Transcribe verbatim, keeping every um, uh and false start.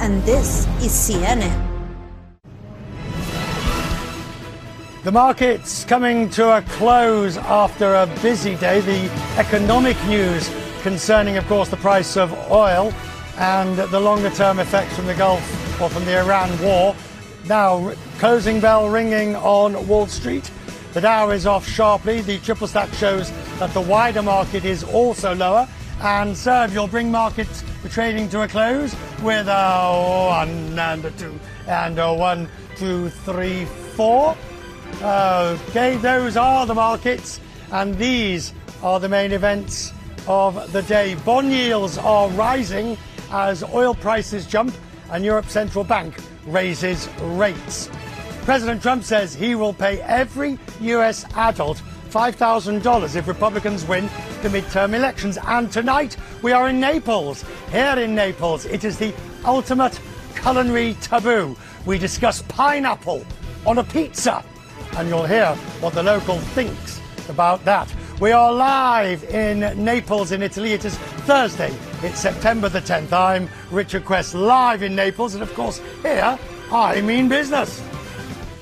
and this is C N N. The market's coming to a close after a busy day. The economic news concerning, of course, the price of oil and the longer-term effects from the Gulf or from the Iran war. Now, closing bell ringing on Wall Street. The Dow is off sharply. The triple stack shows that the wider market is also lower. And Serb, you'll bring markets trading to a close with a one and a two and a one, two, three, four. Okay, those are the markets, and these are the main events of the day. Bond yields are rising as oil prices jump and Europe's central bank raises rates. President Trump says he will pay every U S adult five thousand dollars if Republicans win the midterm elections. And tonight we are in Naples. Here in Naples, it is the ultimate culinary taboo. We discuss pineapple on a pizza, and you'll hear what the local thinks about that. We are live in Naples in Italy. It is Thursday. It's September the tenth. I'm Richard Quest, live in Naples, and of course here I mean business.